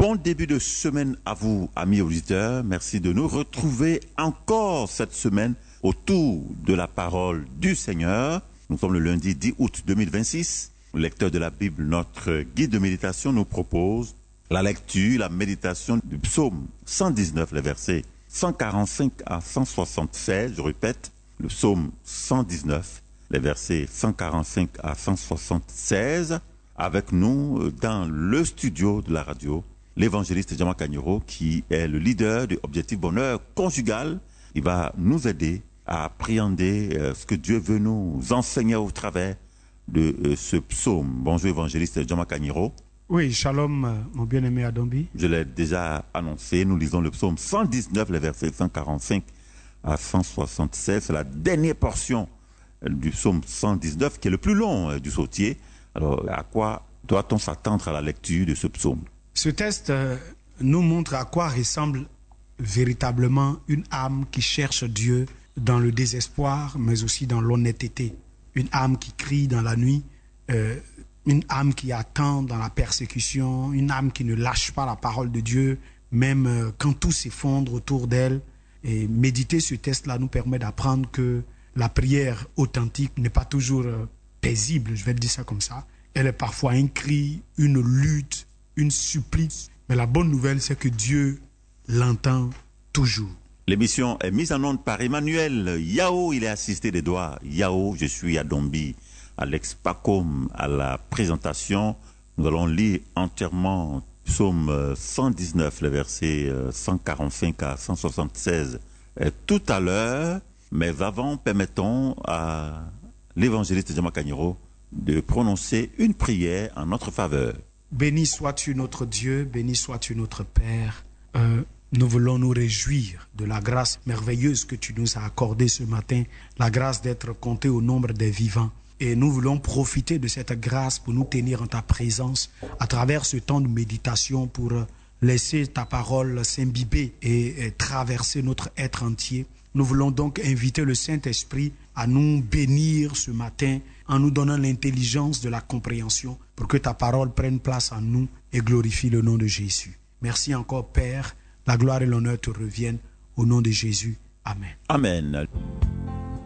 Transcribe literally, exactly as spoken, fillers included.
Bon début de semaine à vous, amis auditeurs. Merci de nous retrouver encore cette semaine autour de la parole du Seigneur. Nous sommes le lundi dix août deux mille vingt-six. Le lecteur de la Bible, notre guide de méditation, nous propose la lecture, la méditation du psaume cent dix-neuf, les versets cent quarante-cinq à cent soixante-seize. Je répète, le psaume cent dix-neuf, les versets cent quarante-cinq à cent soixante-seize. Avec nous dans le studio de la radio, l'évangéliste Djama Kanyoro, qui est le leader de Objectif Bonheur Conjugal. Il va nous aider à appréhender euh, ce que Dieu veut nous enseigner au travers de euh, ce psaume. Bonjour évangéliste Djama Kanyoro. Oui, shalom mon bien-aimé Adombi. Je l'ai déjà annoncé, nous lisons le psaume cent dix-neuf, les versets cent quarante-cinq à cent soixante-seize. C'est la dernière portion du psaume cent dix-neuf qui est le plus long euh, du sautier. Alors, à quoi doit-on s'attendre à la lecture de ce psaume? Ce texte euh, nous montre à quoi ressemble véritablement une âme qui cherche Dieu dans le désespoir, mais aussi dans l'honnêteté. Une âme qui crie dans la nuit, euh, une âme qui attend dans la persécution, une âme qui ne lâche pas la parole de Dieu, même euh, quand tout s'effondre autour d'elle. Et méditer ce texte-là nous permet d'apprendre que la prière authentique n'est pas toujours euh, paisible, je vais dire ça comme ça. Elle est parfois un cri, une lutte, une supplice. Mais la bonne nouvelle, c'est que Dieu l'entend toujours. L'émission est mise en onde par Emmanuel Yao, il est assisté des doigts. Yao, je suis à Dombi, Alex Pacom à la présentation. Nous allons lire entièrement psaume cent dix-neuf, les versets cent quarante-cinq à cent soixante-seize tout à l'heure. Mais avant, permettons à l'évangéliste Djama Kanyoro de prononcer une prière en notre faveur. Béni sois-tu notre Dieu, béni sois-tu notre Père. Euh, nous voulons nous réjouir de la grâce merveilleuse que tu nous as accordée ce matin, la grâce d'être compté au nombre des vivants. Et nous voulons profiter de cette grâce pour nous tenir en ta présence à travers ce temps de méditation pour laisser ta parole s'imbiber et, et traverser notre être entier. Nous voulons donc inviter le Saint-Esprit à nous bénir ce matin en nous donnant l'intelligence de la compréhension pour que ta parole prenne place en nous et glorifie le nom de Jésus. Merci encore, Père. La gloire et l'honneur te reviennent au nom de Jésus. Amen. Amen.